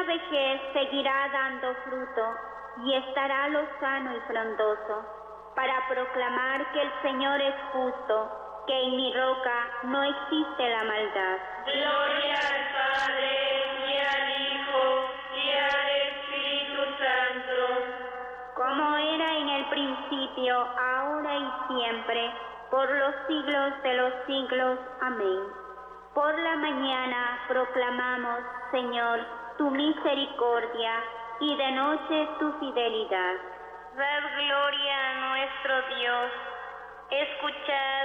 la vejez seguirá dando fruto y estará lozano y frondoso, para proclamar que el Señor es justo, que en mi roca no existe la maldad. Gloria al Padre, y al Hijo, y al Espíritu Santo. Como era en el principio, ahora y siempre, por los siglos de los siglos. Amén. Por la mañana proclamamos, Señor, tu misericordia, y de noche tu fidelidad. Dad gloria a nuestro Dios. Escuchad